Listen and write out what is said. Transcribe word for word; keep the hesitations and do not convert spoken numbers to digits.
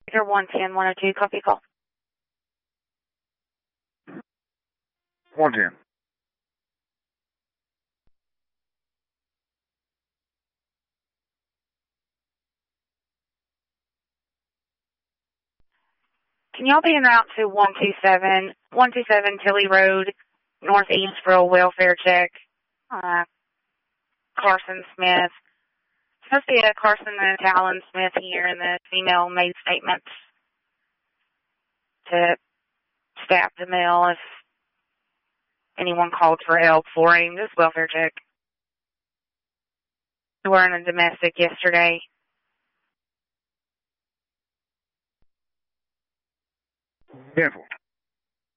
You're one ten, one oh two, copy call. one ten. Can y'all be en route to one two seven, one two seven Tilly Road, Northeast for a welfare check? Uh, Carson Smith. Supposed to be a Carson and Talon Smith here, and the female made statements to staff the mail if anyone called for help for him. This welfare check. We were in a domestic yesterday. Careful.